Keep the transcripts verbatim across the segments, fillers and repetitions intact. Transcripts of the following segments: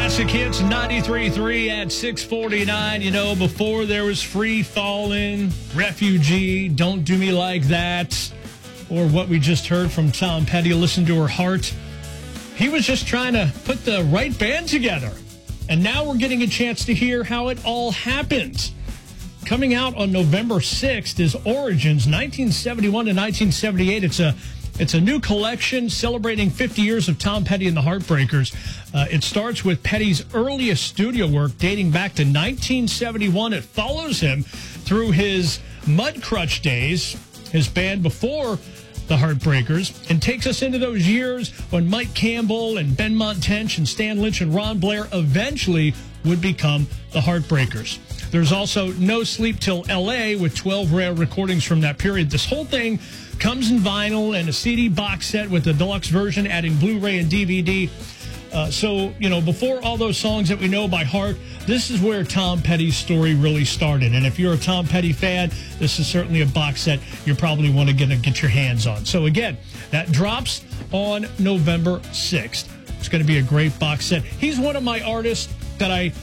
Classic Hits ninety-three point three at six forty-nine. You know, before there was Free Fallin', Refugee, Don't Do Me Like That, or what we just heard from Tom Petty, Listen to Her Heart. He was just trying to put the right band together. And now we're getting a chance to hear how it all happened. Coming out on November sixth is Origins, nineteen seventy-one to nineteen seventy-eight. It's a It's a new collection celebrating fifty years of Tom Petty and the Heartbreakers. Uh, it starts with Petty's earliest studio work dating back to nineteen seventy-one. It follows him through his Mudcrutch days, his band before the Heartbreakers, and takes us into those years when Mike Campbell and Benmont Tench and Stan Lynch and Ron Blair eventually would become the Heartbreakers. There's also No Sleep Till L A with twelve rare recordings from that period. This whole thing comes in vinyl and a C D box set with a deluxe version, adding Blu-ray and D V D. Uh, so, you know, before all those songs that we know by heart, this is where Tom Petty's story really started. And if you're a Tom Petty fan, this is certainly a box set you probably want to get, get your hands on. So, again, that drops on November sixth. It's going to be a great box set. He's one of my artists that I...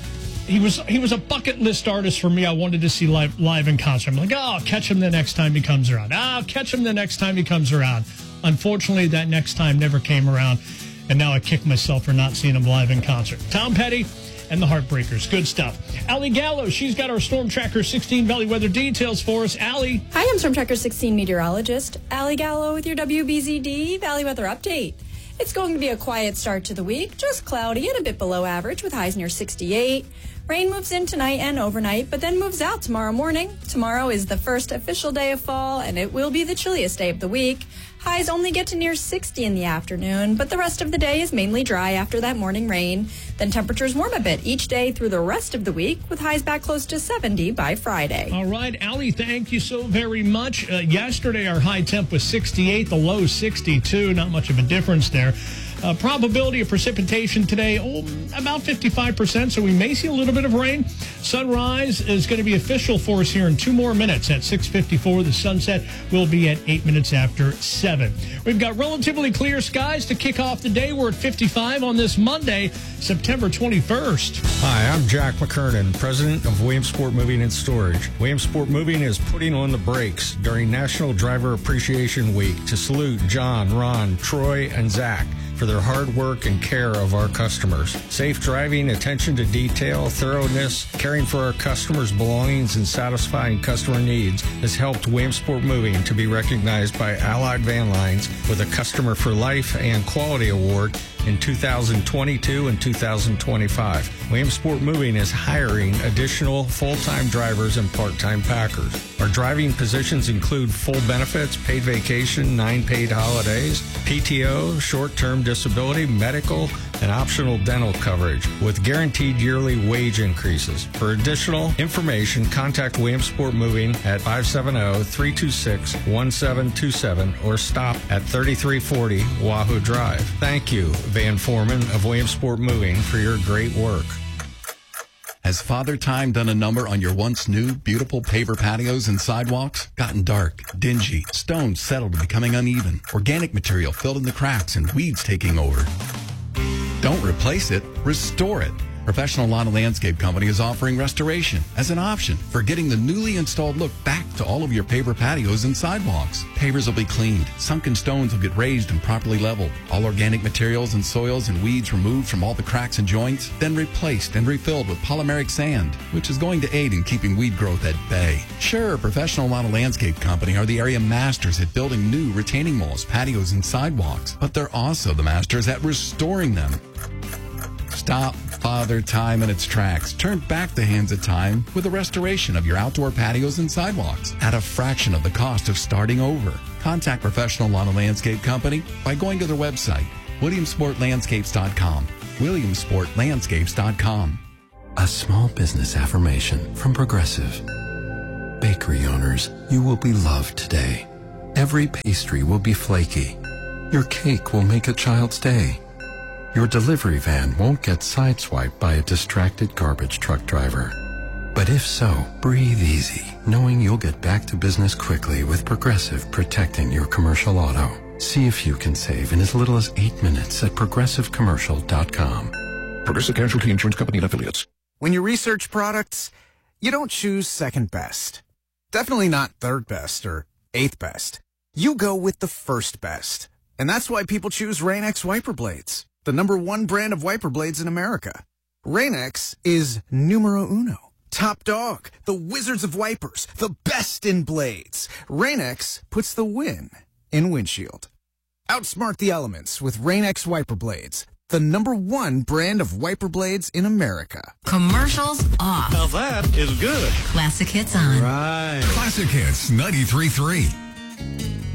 He was he was a bucket list artist for me. I wanted to see live live in concert. I'm like, oh, I'll catch him the next time he comes around. Oh, I'll catch him the next time he comes around. Unfortunately, that next time never came around, and now I kick myself for not seeing him live in concert. Tom Petty and the Heartbreakers. Good stuff. Allie Gallo, she's got our Storm Tracker sixteen Valley weather details for us. Allie. Hi, I'm Storm Tracker sixteen meteorologist Allie Gallo with your W B Z D Valley weather update. It's going to be a quiet start to the week, just cloudy and a bit below average with highs near sixty-eight. Rain moves in tonight and overnight, but then moves out tomorrow morning. Tomorrow is the first official day of fall, and it will be the chilliest day of the week. Highs only get to near sixty in the afternoon, but the rest of the day is mainly dry after that morning rain. Then temperatures warm a bit each day through the rest of the week, with highs back close to seventy by Friday. All right, Allie, thank you so very much. Uh, yesterday, our high temp was sixty-eight, the low sixty-two. Not much of a difference there. Uh, probability of precipitation today, oh, about fifty-five percent, so we may see a little bit of rain. Sunrise is going to be official for us here in two more minutes at six fifty-four. The sunset will be at eight minutes after seven. We've got relatively clear skies to kick off the day. We're at fifty-five on this Monday, September twenty-first. Hi, I'm Jack McKernan, president of Williamsport Moving and Storage. Williamsport Moving is putting on the brakes during National Driver Appreciation Week to salute John, Ron, Troy, and Zach for their hard work and care of our customers. Safe driving, attention to detail, thoroughness, caring for our customers' belongings, and satisfying customer needs has helped Williamsport Moving to be recognized by Allied Van Lines with a Customer for Life and Quality Award in two thousand twenty-two and two thousand twenty-five. Williamsport Moving is hiring additional full-time drivers and part-time packers. Our driving positions include full benefits, paid vacation, nine paid holidays, P T O, short-term disability, medical, and optional dental coverage with guaranteed yearly wage increases. For additional information, contact Williamsport Moving at five seven zero, three two six, one seven two seven or stop at thirty-three forty Wahoo Drive. Thank you, Van Foreman of Williamsport Moving, for your great work. Has Father Time done a number on your once new, beautiful paver patios and sidewalks? Gotten dark, dingy, stones settled to becoming uneven, organic material filled in the cracks, and weeds taking over? Don't replace it, restore it. Professional Lawn and Landscape Company is offering restoration as an option for getting the newly installed look back to all of your paver patios and sidewalks. Pavers will be cleaned, sunken stones will get raised and properly leveled, all organic materials and soils and weeds removed from all the cracks and joints, then replaced and refilled with polymeric sand, which is going to aid in keeping weed growth at bay. Sure, Professional Lawn and Landscape Company are the area masters at building new retaining walls, patios, and sidewalks, but they're also the masters at restoring them. Stop Father Time in its tracks. Turn back the hands of time with the restoration of your outdoor patios and sidewalks at a fraction of the cost of starting over. Contact Professional Lawn and Landscape Company by going to their website, williamsport landscapes dot com. williamsport landscapes dot com. A small business affirmation from Progressive. Bakery owners, you will be loved today. Every pastry will be flaky. Your cake will make a child's day. Your delivery van won't get sideswiped by a distracted garbage truck driver. But if so, breathe easy, knowing you'll get back to business quickly with Progressive protecting your commercial auto. See if you can save in as little as eight minutes at progressive commercial dot com. Progressive Casualty Insurance Company and Affiliates. When you research products, you don't choose second best. Definitely not third best or eighth best. You go with the first best. And that's why people choose Rain-X wiper blades, the number one brand of wiper blades in America. Rain-X is numero uno. Top dog, the wizards of wipers, the best in blades. Rain-X puts the win in windshield. Outsmart the elements with Rain-X wiper blades, the number one brand of wiper blades in America. Commercials off. Now that is good. Classic hits on. Right. Classic Hits ninety-three point three.